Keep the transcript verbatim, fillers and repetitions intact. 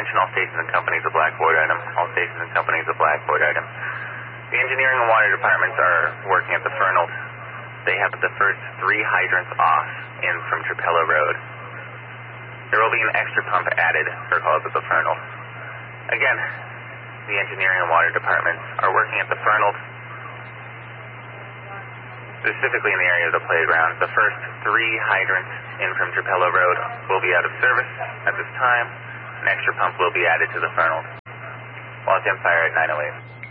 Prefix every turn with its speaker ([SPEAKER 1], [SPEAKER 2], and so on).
[SPEAKER 1] Attention all stations and companies of Blackboard item. All stations and companies of Blackboard item. The engineering and water departments are working at the Fernald. They have the first three hydrants off in from Trapello Road. There will be an extra pump added for calls at the Fernald. Again, the engineering and water departments are working at the Fernald, specifically in the area of the playground. The first three hydrants in from Trapello Road will be out of service at this time. An extra pump will be added to the Fernald. Los Empire at nine oh eight.